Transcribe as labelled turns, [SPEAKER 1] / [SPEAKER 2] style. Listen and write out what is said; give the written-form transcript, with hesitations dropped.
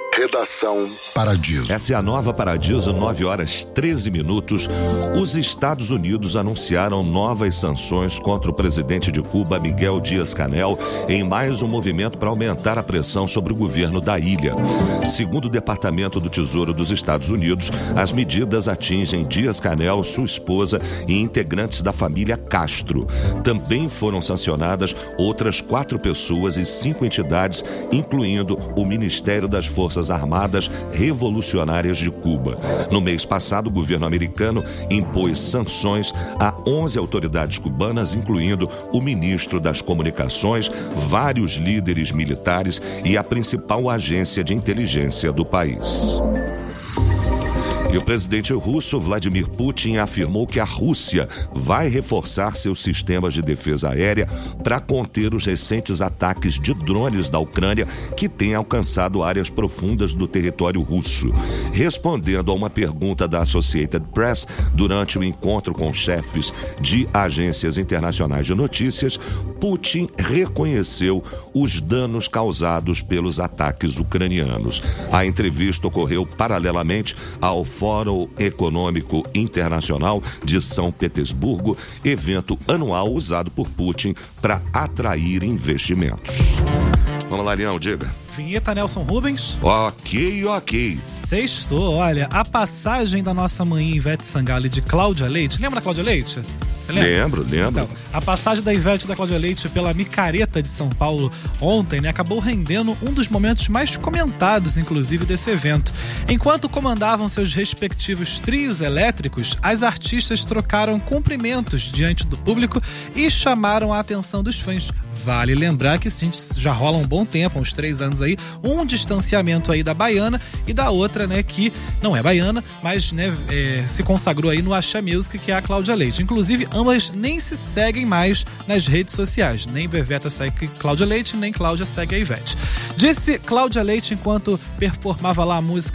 [SPEAKER 1] Redação Paradiso.
[SPEAKER 2] Essa é a Nova Paradiso, 9h13. Os Estados Unidos anunciaram novas sanções contra o presidente de Cuba, Miguel Díaz-Canel, em mais um movimento para aumentar a pressão sobre o governo da ilha. Segundo o Departamento do Tesouro dos Estados Unidos, as medidas atingem Díaz-Canel, sua esposa e integrantes da família Castro. Também foram sancionadas outras 4 pessoas e 5 entidades, incluindo o Ministério das Forças Armadas Revolucionárias de Cuba. No mês passado, o governo americano impôs sanções a 11 autoridades cubanas, incluindo o ministro das Comunicações, vários líderes militares e a principal agência de inteligência do país. E o presidente russo, Vladimir Putin, afirmou que a Rússia vai reforçar seus sistemas de defesa aérea para conter os recentes ataques de drones da Ucrânia que têm alcançado áreas profundas do território russo. Respondendo a uma pergunta da Associated Press durante o encontro com chefes de agências internacionais de notícias, Putin reconheceu os danos causados pelos ataques ucranianos. A entrevista ocorreu paralelamente ao Fórum Econômico Internacional de São Petersburgo, evento anual usado por Putin para atrair investimentos. Vamos lá, Leão, diga.
[SPEAKER 3] Vinheta Nelson Rubens.
[SPEAKER 2] Ok.
[SPEAKER 3] Sextou, olha, a passagem da nossa mãe Ivete Sangalo e de Cláudia Leite. Lembra da Cláudia Leite? Você lembra?
[SPEAKER 2] Lembro.
[SPEAKER 3] Então, a passagem da Ivete e da Cláudia Leite pela Micareta de São Paulo ontem, acabou rendendo um dos momentos mais comentados, inclusive, desse evento. Enquanto comandavam seus respectivos trios elétricos, as artistas trocaram cumprimentos diante do público e chamaram a atenção dos fãs. Vale lembrar que sim, já rola um bom tempo, uns 3 anos aí, um distanciamento aí da baiana e da outra, né, que não é baiana, mas, né, se consagrou aí no Axé Music, que é a Cláudia Leite. Inclusive, ambas nem se seguem mais nas redes sociais. Nem Beveta segue Cláudia Leite, nem Cláudia segue a Ivete. Disse Cláudia Leite enquanto performava lá a música